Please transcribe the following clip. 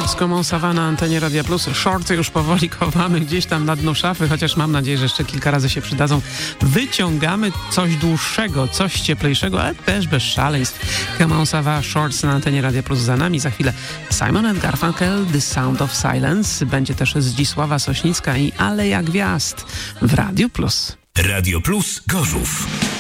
Shorts, Come on Sava na antenie Radia Plus. Shorty już powoli chowamy gdzieś tam na dno szafy, chociaż mam nadzieję, że jeszcze kilka razy się przydadzą. Wyciągamy coś dłuższego, coś cieplejszego, ale też bez szaleństw. Come on Sava, Shorts na antenie Radia Plus za nami. Za chwilę Simon & Garfunkel, The Sound of Silence. Będzie też Zdzisława Sośnicka i Aleja Gwiazd w Radiu Plus. Radio Plus Gorzów.